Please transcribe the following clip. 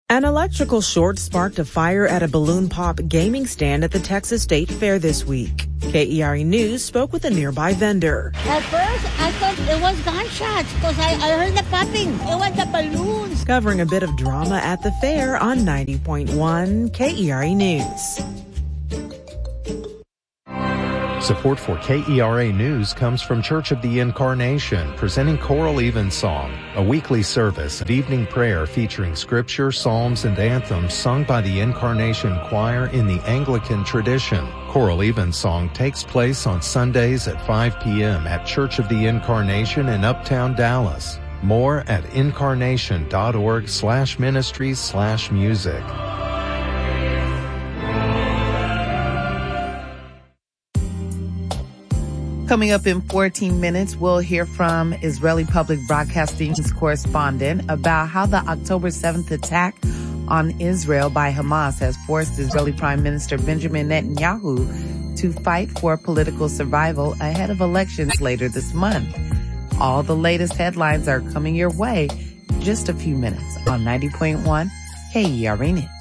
An electrical short sparked a fire at a balloon pop gaming stand at the Texas State Fair this week. KERE News spoke with a nearby vendor. At first, I thought it was gunshots because I heard the popping. It was the balloons. Covering a bit of drama at the fair on 90.1 KERE News. Support for KERA News comes from Church of the Incarnation, presenting Choral Evensong, a weekly service of evening prayer featuring scripture, psalms, and anthems sung by the Incarnation Choir in the Anglican tradition. Choral Evensong takes place on Sundays at 5 p.m. at Church of the Incarnation in Uptown Dallas. More at incarnation.org/ministries/music. Coming up in 14 minutes, we'll hear from Israeli Public Broadcasting's correspondent about how the October 7th attack on Israel by Hamas has forced Israeli Prime Minister Benjamin Netanyahu to fight for political survival ahead of elections later this month. All the latest headlines are coming your way in just a few minutes on 90.1 KERE News.